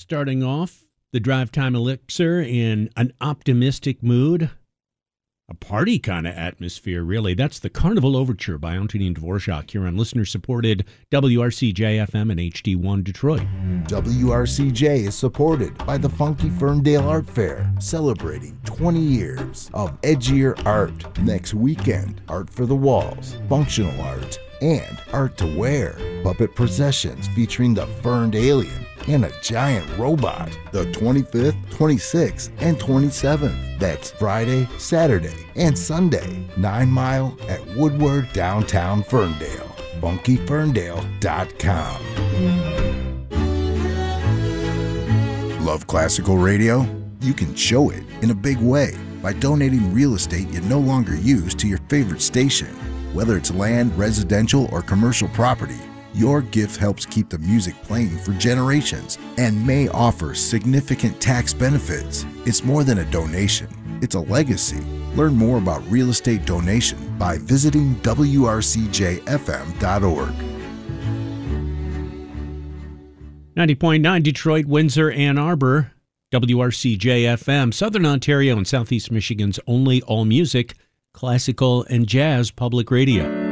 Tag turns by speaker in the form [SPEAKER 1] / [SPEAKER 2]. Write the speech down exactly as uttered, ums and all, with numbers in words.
[SPEAKER 1] Starting off the Drive Time Elixir in an optimistic mood, a party kind of atmosphere, really. That's the Carnival Overture by Antonin Dvorak here on listener-supported W R C J F M and H D one Detroit.
[SPEAKER 2] W R C J is supported by the Funky Ferndale Art Fair, celebrating twenty years of edgier art. Next weekend, art for the walls, functional art, and art to wear. Puppet processions featuring the Ferned Alien and a giant robot. The twenty-fifth, twenty-sixth, and twenty-seventh. That's Friday, Saturday, and Sunday. Nine Mile at Woodward, downtown Ferndale. funky ferndale dot com. Love classical radio? You can show it in a big way by donating real estate you no longer use to your favorite station. Whether it's land, residential, or commercial property, your gift helps keep the music playing for generations and may offer significant tax benefits. It's more than a donation, it's a legacy. Learn more about real estate donation by visiting W R C J F M dot org.
[SPEAKER 1] ninety point nine Detroit, Windsor, Ann Arbor, W R C J F M, Southern Ontario and Southeast Michigan's only all-music, classical, and jazz public radio.